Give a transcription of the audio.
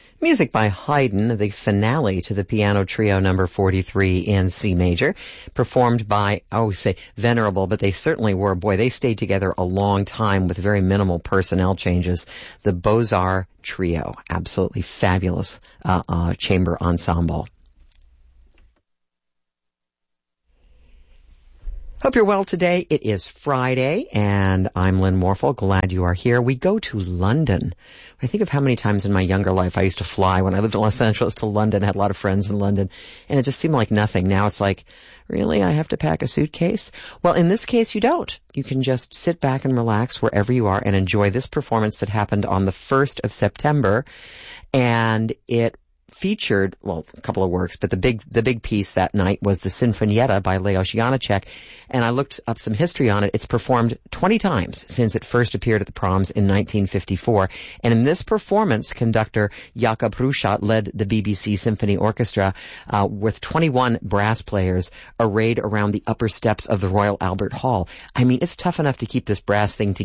Music by Haydn, the finale to the piano trio number 43 in C major, performed by, I always say venerable, but they certainly were. Boy, they stayed together a long time with very minimal personnel changes. The Beaux-Arts Trio. Absolutely fabulous chamber ensemble. Hope you're well today. It is Friday, and I'm Lynn Morphle. Glad you are here. We go to London. I think of how many times in my younger life I used to fly when I lived in Los Angeles to London. I had a lot of friends in London, and it just seemed like nothing. Now it's like, really? I have to pack a suitcase? Well, in this case, you don't. You can just sit back and relax wherever you are and enjoy this performance that happened on the 1st of September, and it featured, well, a couple of works, but the big piece that night was the Sinfonietta by Leos Janáček, and I looked up some history on it. It's performed 20 times since it first appeared at the Proms in 1954, and in this performance, conductor Jakob Hrušat led the BBC Symphony Orchestra with 21 brass players arrayed around the upper steps of the Royal Albert Hall. I mean, it's tough enough to keep this brass thing together